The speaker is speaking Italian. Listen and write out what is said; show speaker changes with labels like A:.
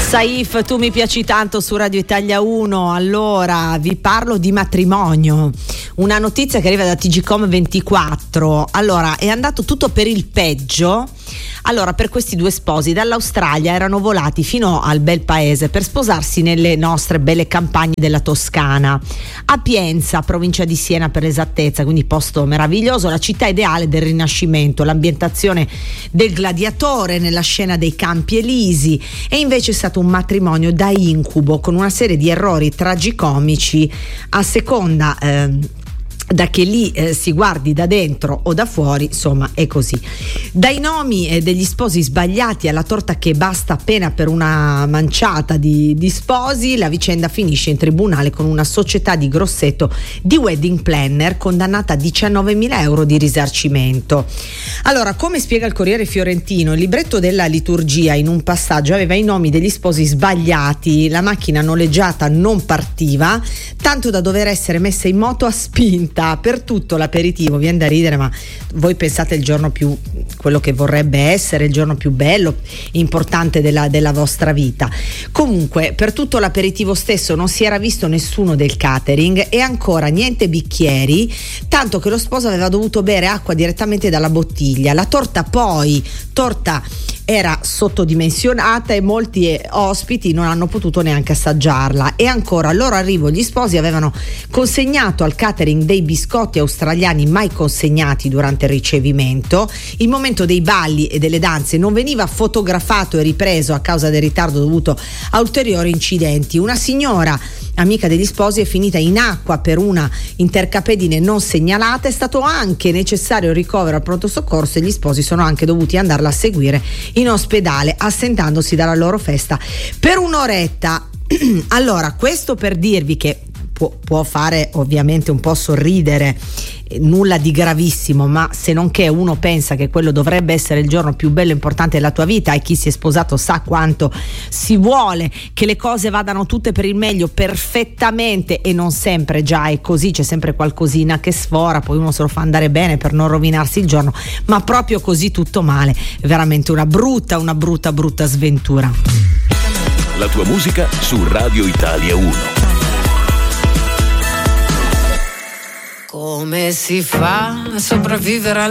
A: Saif, tu mi piaci tanto su Radio Italia 1. Allora vi parlo di matrimonio, una notizia che arriva da TGcom24. Allora, è andato tutto per il peggio. Allora, per questi due sposi dall'Australia erano volati fino al bel paese per sposarsi nelle nostre belle campagne della Toscana, a Pienza, provincia di Siena per l'esattezza, quindi posto meraviglioso, la città ideale del Rinascimento, l'ambientazione del gladiatore nella scena dei Campi Elisi. E invece è stato un matrimonio da incubo, con una serie di errori tragicomici a seconda da che lì si guardi da dentro o da fuori, insomma è così. Dai nomi degli sposi sbagliati alla torta che basta appena per una manciata di sposi, la vicenda finisce in tribunale con una società di Grosseto di wedding planner condannata a 19.000 euro di risarcimento. Allora, come spiega il Corriere Fiorentino, il libretto della liturgia in un passaggio aveva i nomi degli sposi sbagliati, la macchina noleggiata non partiva, tanto da dover essere messa in moto a spinta per tutto l'aperitivo. Viene da ridere, ma voi pensate il giorno più, quello che vorrebbe essere il giorno più bello, importante della vostra vita. Comunque, per tutto l'aperitivo stesso non si era visto nessuno del catering e ancora niente bicchieri, tanto che lo sposo aveva dovuto bere acqua direttamente dalla bottiglia. La torta era sottodimensionata e molti ospiti non hanno potuto neanche assaggiarla. E ancora, al loro arrivo gli sposi avevano consegnato al catering dei biscotti australiani mai consegnati durante il ricevimento. Il momento dei balli e delle danze non veniva fotografato e ripreso a causa del ritardo dovuto a ulteriori incidenti. Una signora amica degli sposi è finita in acqua per una intercapedine non segnalata. È stato anche necessario il ricovero al pronto soccorso e gli sposi sono anche dovuti andarla a seguire in ospedale, assentandosi dalla loro festa per un'oretta. Allora, questo per dirvi che può fare ovviamente un po' sorridere, nulla di gravissimo, ma se non che uno pensa che quello dovrebbe essere il giorno più bello e importante della tua vita, e chi si è sposato sa quanto si vuole che le cose vadano tutte per il meglio perfettamente, e non sempre già è così, c'è sempre qualcosina che sfora, poi uno se lo fa andare bene per non rovinarsi il giorno, ma proprio così tutto male, è veramente una brutta sventura.
B: La tua musica su Radio Italia 1.
C: Come si fa a sopravvivere